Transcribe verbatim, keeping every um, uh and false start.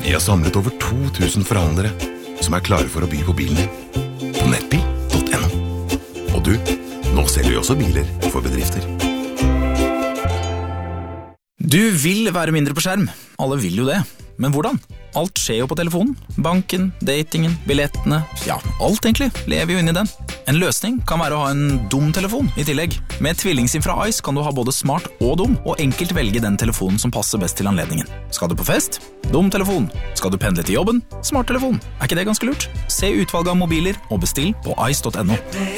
Vi har samlet over to tusen forhandlere som er klare for å by på bilen din på nettbil punktum no. Og du, nå selger vi også biler for bedrifter. Du vil være mindre på skjerm. Alle vil jo det. Men hvordan? Alt skjer jo på telefonen. Banken, datingen, billettene, ja, alt egentlig lever jo inn i den. En løsning kan være å ha en dum telefon i tillegg. Med TvillingSIM fra Ice kan du ha både smart og dum, og enkelt velge den telefonen som passer best til anledningen. Skal du på fest? Dum telefon. Skal du pendle til jobben? Smart telefon. Er ikke det ganske lurt? Se utvalget av mobiler og bestill på ice punktum no.